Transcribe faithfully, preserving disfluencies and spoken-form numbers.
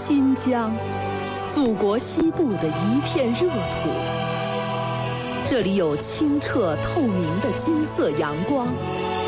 新疆，祖国西部的一片热土。这里有清澈透明的金色阳光，